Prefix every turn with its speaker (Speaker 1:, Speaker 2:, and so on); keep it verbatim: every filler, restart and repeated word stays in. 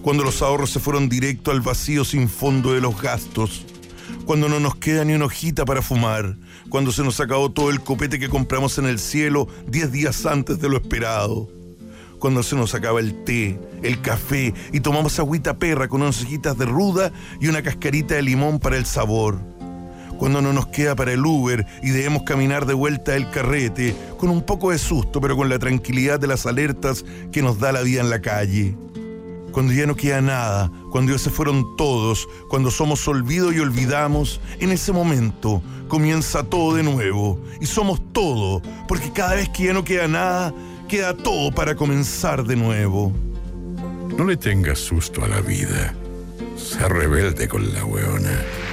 Speaker 1: Cuando los ahorros se fueron directo al vacío sin fondo de los gastos. Cuando no nos queda ni una hojita para fumar. Cuando se nos acabó todo el copete que compramos en el cielo diez días antes de lo esperado. Cuando se nos acaba el té, el café y tomamos agüita perra con unas hojitas de ruda y una cascarita de limón para el sabor. Cuando no nos queda para el Uber y debemos caminar de vuelta del carrete con un poco de susto pero con la tranquilidad de las alertas que nos da la vida en la calle. Cuando ya no queda nada, cuando ya se fueron todos, cuando somos olvido y olvidamos, en ese momento comienza todo de nuevo y somos todo, porque cada vez que ya no queda nada, queda todo para comenzar de nuevo.
Speaker 2: No le tengas susto a la vida. Sé rebelde con la hueona.